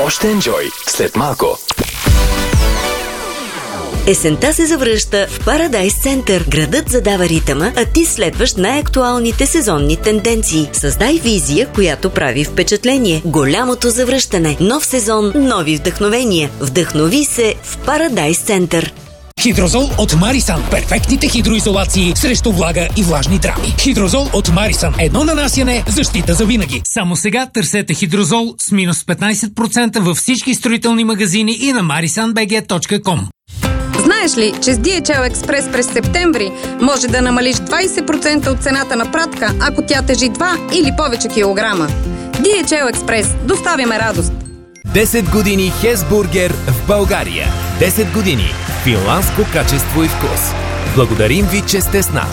Още енджой след малко. Есента се завръща в Парадайс Център. Градът задава ритъма, а ти следваш най-актуалните сезонни тенденции. Създай визия, която прави впечатление. Голямото завръщане. Нов сезон, нови вдъхновения. Вдъхнови се в Парадайс Център. Хидрозол от Марисан. Перфектните хидроизолации срещу влага и влажни драми. Хидрозол от Марисан. Едно нанасяне, защита за винаги. Само сега търсете Хидрозол с минус 15% във всички строителни магазини и на marisanbg.com. Знаеш ли, че с DHL Express през септември може да намалиш 20% от цената на пратка, ако тя тежи 2 или повече килограма? DHL Express. Доставяме радост. 10 години Хесбургер в България. 10 години финландско качество и вкус. Благодарим ви, че сте с нас.